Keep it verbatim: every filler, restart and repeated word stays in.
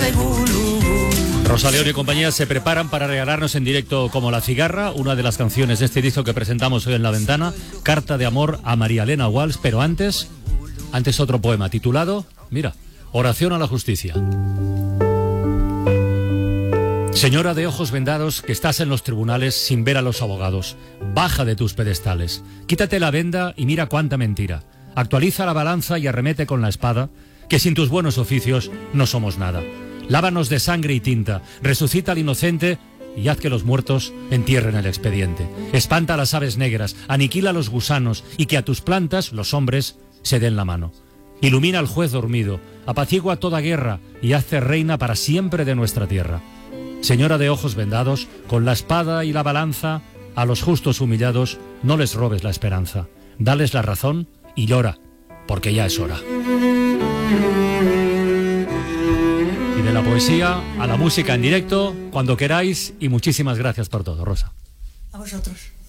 Rosa León y compañía se preparan para regalarnos en directo Como la cigarra, una de las canciones de este disco que presentamos hoy en La Ventana, Carta de amor a María Elena Walsh, pero antes, antes otro poema titulado, mira, Oración a la justicia. Señora de ojos vendados, que estás en los tribunales sin ver a los abogados, baja de tus pedestales, quítate la venda y mira cuánta mentira, actualiza la balanza y arremete con la espada, que sin tus buenos oficios no somos nada. Lávanos de sangre y tinta, resucita al inocente y haz que los muertos entierren el expediente. Espanta a las aves negras, aniquila a los gusanos y que a tus plantas, los hombres, se den la mano. Ilumina al juez dormido, apacigua toda guerra y hazte reina para siempre de nuestra tierra. Señora de ojos vendados, con la espada y la balanza, a los justos humillados no les robes la esperanza. Dales la razón y llora, porque ya es hora. Y de la poesía a la música en directo, cuando queráis, y muchísimas gracias por todo, Rosa. A vosotros.